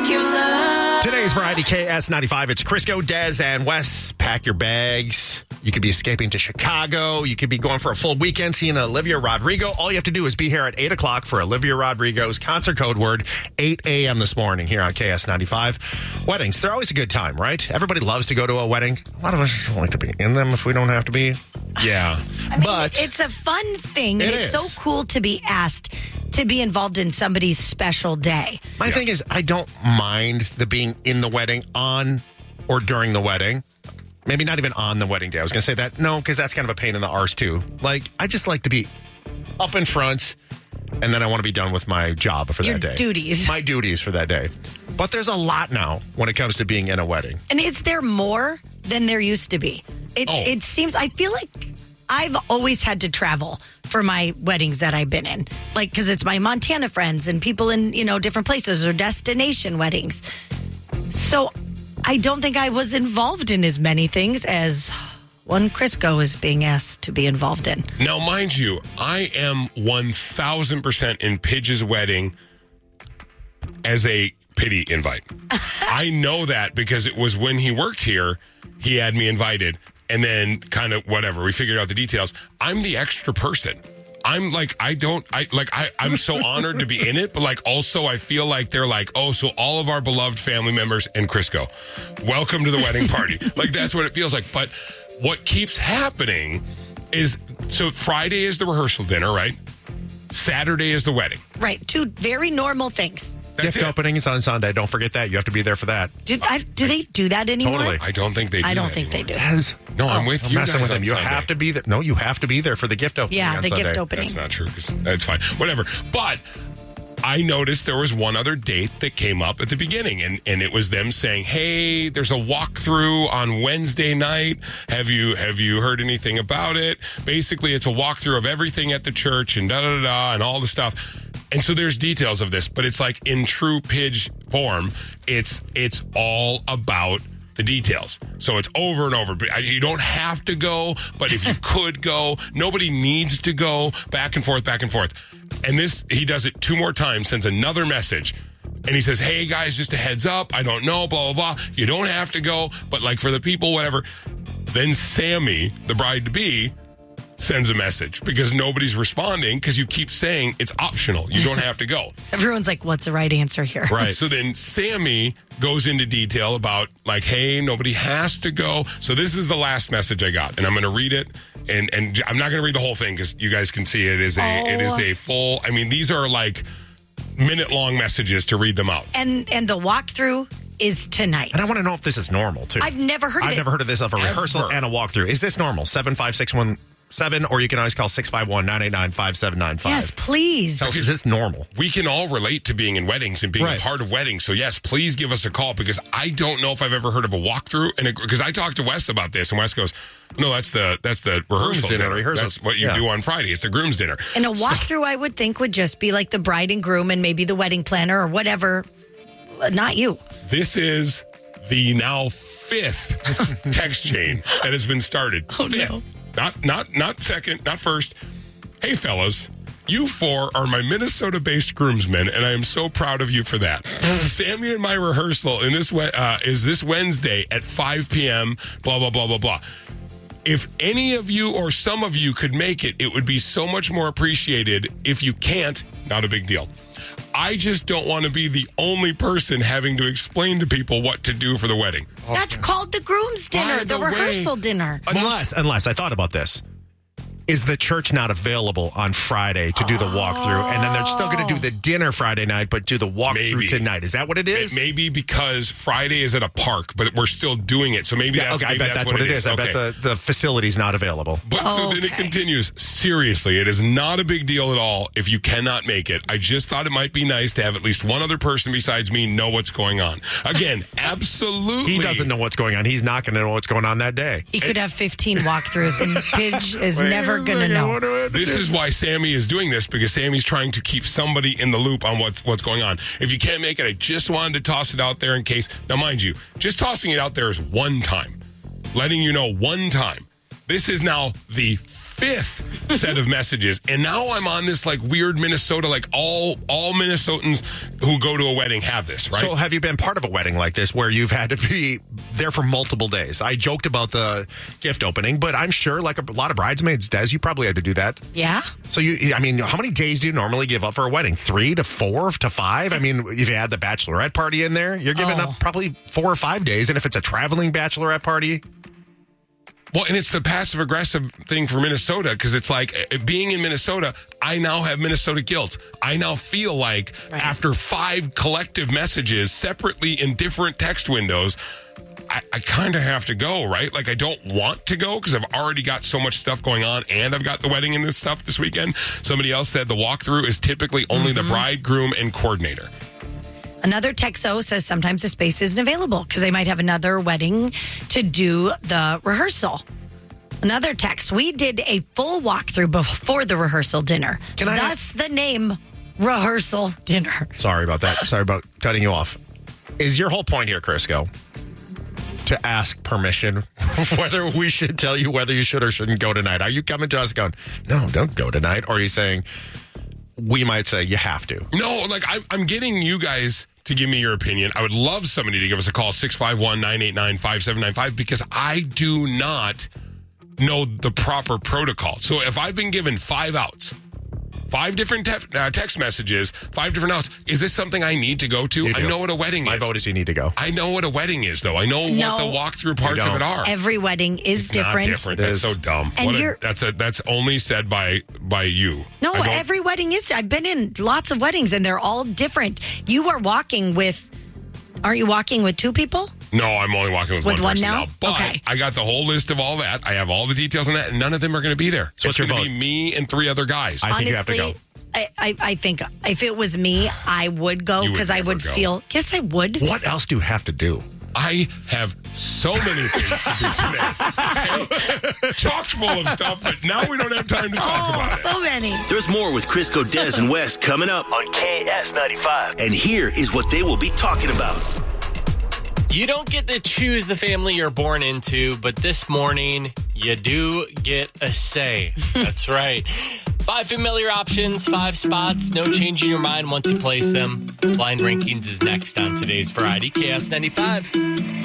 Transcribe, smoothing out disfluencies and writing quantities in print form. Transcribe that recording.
Today's Variety KS95. It's Crisco, Des, and Wes. Pack your bags. You could be escaping to Chicago. You could be going for a full weekend seeing Olivia Rodrigo. All you have to do is be here at 8 o'clock for Olivia Rodrigo's concert code word, 8 a.m. this morning here on KS95. Weddings, they're always a good time, right? Everybody loves to go to a wedding. A lot of us don't like to be in them if we don't have to be. Yeah. I mean, it's a fun thing. It's so cool to be asked to be involved in somebody's special day. My thing is, I don't mind the being in the wedding on or during the wedding. Maybe not even on the wedding day. I was going to say that. No, because that's kind of a pain in the arse, too. Like, I just like to be up in front, and then I want to be done with my job for that day. Your duties. My duties for that day. But there's a lot now when it comes to being in a wedding. And is there more than there used to be? It seems, I feel like I've always had to travel for my weddings that I've been in. Like, because it's my Montana friends and people in, different places or destination weddings. So I don't think I was involved in as many things as one Crisco is being asked to be involved in. Now, mind you, I am 1,000% in Pidge's wedding as a pity invite. I know that because it was when he worked here, he had me invited. And then kind of whatever, we figured out the details. I'm the extra person. I'm like, I'm so honored to be in it, but like also I feel like they're like, oh, so all of our beloved family members and Crisco, welcome to the wedding party. Like that's what it feels like. But what keeps happening is, so Friday is the rehearsal dinner, right? Saturday is the wedding. Right. Two very normal things. Gift openings on Sunday. Don't forget that. You have to be there for that. Do they do that anymore? Totally. I don't think they do. I don't think they do. No, I'm with you guys with them. on You Sunday. have to be there. No, you have to be there for the gift opening. Yeah, on the Sunday. gift opening. That's not true. That's fine. Whatever. But I noticed there was one other date that came up at the beginning, and it was them saying, hey, there's a walkthrough on Wednesday night. Have you heard anything about it? Basically, it's a walkthrough of everything at the church and da-da-da-da and all the stuff. And so there's details of this, but it's like in true Pidge form, it's all about the details. So it's over and over. But you don't have to go, but if you could go, nobody needs to go, back and forth, back and forth. And this, he does it 2 more times, sends another message. And he says, hey guys, just a heads up. I don't know, blah, blah, blah. You don't have to go, but like for the people, whatever. Then Sammy, the bride-to-be, sends a message because nobody's responding because you keep saying it's optional. You don't have to go. Everyone's like, what's the right answer here? Right. So then Sammy goes into detail about like, hey, nobody has to go. So this is the last message I got, and I'm going to read it. And I'm not going to read the whole thing because you guys can see it is a full. I mean, these are like minute-long messages to read them out. And the walkthrough is tonight. And I want to know if this is normal too. I've never heard of it. I've never heard of this, of a rehearsal and a walkthrough. Is this normal? 75617, or you can always call 651-989-5795. Yes, please. So is this normal? We can all relate to being in weddings and being a part of weddings. So yes, please give us a call because I don't know if I've ever heard of a walkthrough. And because I talked to Wes about this, and Wes goes, "No, that's the rehearsal dinner. That's what you do on Friday. It's the groom's dinner." And a walkthrough, I would think, would just be like the bride and groom and maybe the wedding planner or whatever. Not you. This is the now 5th text chain that has been started. Oh, 5th. No. Not second, not first. Hey, fellas, you 4 are my Minnesota-based groomsmen, and I am so proud of you for that. Sammy and my rehearsal is this Wednesday at 5 p.m., blah, blah, blah, blah, blah. If any of you or some of you could make it, it would be so much more appreciated. If you can't, not a big deal. I just don't want to be the only person having to explain to people what to do for the wedding. That's called the groom's dinner, the rehearsal dinner. Unless I thought about this. Is the church not available on Friday to do the walkthrough? And then they're still going to do the dinner Friday night, but do the walkthrough tonight. Is that what it is? It may be because Friday is at a park, but we're still doing it. So maybe that's, I bet that's what it is. I bet the facility's not available. But so then it continues. Seriously, it is not a big deal at all if you cannot make it. I just thought it might be nice to have at least one other person besides me know what's going on. Again, absolutely. He doesn't know what's going on. He's not going to know what's going on that day. He could have 15 walkthroughs, and Pidge is never going to know. This is why Sammy is doing this, because Sammy's trying to keep somebody in the loop on what's going on. If you can't make it, I just wanted to toss it out there in case. Now, mind you, just tossing it out there is one time. Letting you know one time. This is now the fifth set of messages, and now I'm on this like weird Minnesota, like all Minnesotans who go to a wedding have this, right? So have you been part of a wedding like this where you've had to be there for multiple days? I joked about the gift opening, but I'm sure like a lot of bridesmaids, Des, you probably had to do that. Yeah. So how many days do you normally give up for a wedding? 3 to 4 to 5? I mean, if you add the bachelorette party in there, you're giving up probably 4 or 5 days. And if it's a traveling bachelorette party... Well, and it's the passive-aggressive thing for Minnesota, because it's like, being in Minnesota, I now have Minnesota guilt. I now feel like after 5 collective messages separately in different text windows, I kind of have to go, right? Like, I don't want to go because I've already got so much stuff going on, and I've got the wedding and this stuff this weekend. Somebody else said the walkthrough is typically only the bride, groom, and coordinator. Another texto says sometimes the space isn't available because they might have another wedding to do the rehearsal. Another text, we did a full walkthrough before the rehearsal dinner. Thus the name rehearsal dinner. Sorry about that. Sorry about cutting you off. Is your whole point here, Crisco, to ask permission whether we should tell you whether you should or shouldn't go tonight? Are you coming to us going, no, don't go tonight? Or are you saying we might say you have to? No, like I'm getting you guys to give me your opinion. I would love somebody to give us a call, 651-989-5795, because I do not know the proper protocol. So if I've been given 5 outs, 5 different text messages, 5 different outs, is this something I need to go to? I know what a wedding is. My vote is you need to go. I know what a wedding is, though. I know what the walkthrough parts of it are. Every wedding is different. Not different. That's so dumb. And that's only said by you. No, every wedding is. I've been in lots of weddings, and they're all different. You are walking with... Aren't you walking with 2 people? No, I'm only walking with one person now. But okay. I got the whole list of all that. I have all the details on that, and none of them are going to be there. So it's going to be me and 3 other guys. I think you have to go. I think if it was me, I would go because I would feel... Yes, I would. What else do you have to do? I have so many things to do today. Chock's full of stuff, but now we don't have time to talk about it. So many. There's more with Crisco, Des, and Wes coming up on KS95. And here is what they will be talking about. You don't get to choose the family you're born into, but this morning, you do get a say. That's right. 5 familiar options, 5 spots, no changing your mind once you place them. Blind Rankings is next on today's Variety, KS95.